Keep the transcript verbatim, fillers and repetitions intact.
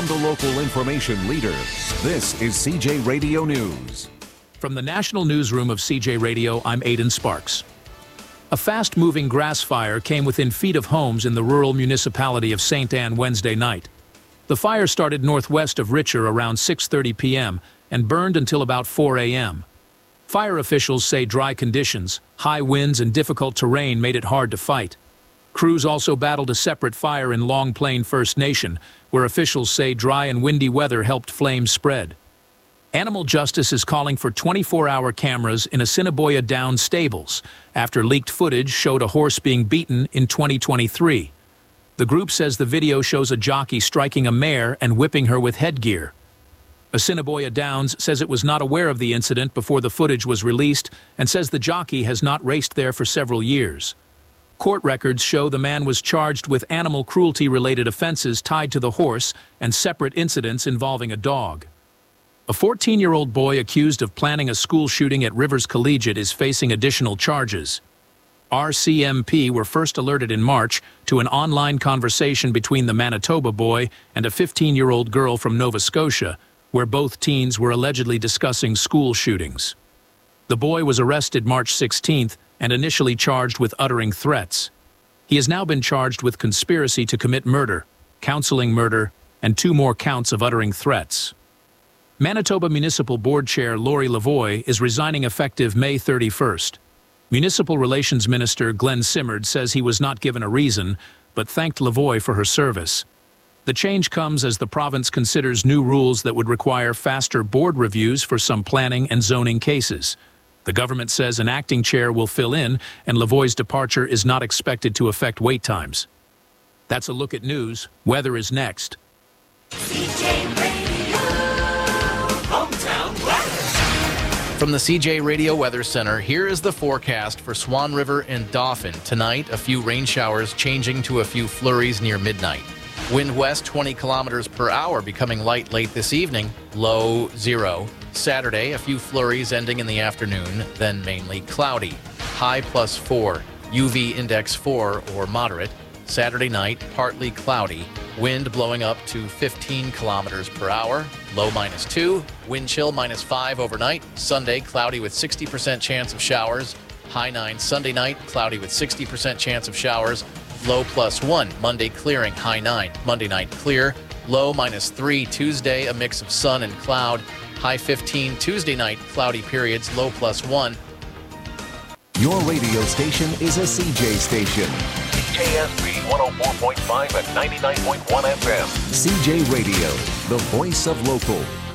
and the local information leader. This is C J Radio News. From the National Newsroom of C J Radio, I'm Aidan Sparks. A fast-moving grass fire came within feet of homes in the rural municipality of Saint Anne Wednesday night. The fire started northwest of Richer around six thirty p m and burned until about four a m Fire officials say dry conditions, high winds, and difficult terrain made it hard to fight. Crews also battled a separate fire in Long Plain First Nation, where officials say dry and windy weather helped flames spread. Animal Justice is calling for twenty-four hour cameras in Assiniboia Downs stables after leaked footage showed a horse being beaten in twenty twenty-three. The group says the video shows a jockey striking a mare and whipping her with headgear. Assiniboia Downs says it was not aware of the incident before the footage was released and says the jockey has not raced there for several years. Court records show the man was charged with animal cruelty-related offenses tied to the horse and separate incidents involving a dog. A fourteen-year-old boy accused of planning a school shooting at Rivers Collegiate is facing additional charges. R C M P were first alerted in March to an online conversation between the Manitoba boy and a fifteen-year-old girl from Nova Scotia, where both teens were allegedly discussing school shootings. The boy was arrested March sixteenth and initially charged with uttering threats. He has now been charged with conspiracy to commit murder, counseling murder, and two more counts of uttering threats. Manitoba Municipal Board Chair Lori Lavoie is resigning effective May thirty-first. Municipal Relations Minister Glenn Simard says he was not given a reason, but thanked Lavoie for her service. The change comes as the province considers new rules that would require faster board reviews for some planning and zoning cases. The government says an acting chair will fill in, and Lavoie's departure is not expected to affect wait times. That's a look at news. Weather is next. C J Radio, hometown weather. From the C J Radio Weather Center, here is the forecast for Swan River and Dauphin. Tonight, a few rain showers changing to a few flurries near midnight. Wind west twenty kilometers per hour, becoming light late this evening, low zero. Saturday, a few flurries ending in the afternoon, then mainly cloudy. High plus four, U V index four or moderate. Saturday night, partly cloudy. Wind blowing up to fifteen kilometers per hour, low minus two. Wind chill minus five overnight. Sunday, cloudy with sixty percent chance of showers. High nine Sunday night, cloudy with sixty percent chance of showers. Low plus one. Monday clearing, high nine. Monday night clear. Low minus three. Tuesday, a mix of sun and cloud. High fifteen. Tuesday night, cloudy periods. Low plus one. Your radio station is a C J station. K S B one oh four point five and ninety-nine point one F M. C J Radio, the voice of local.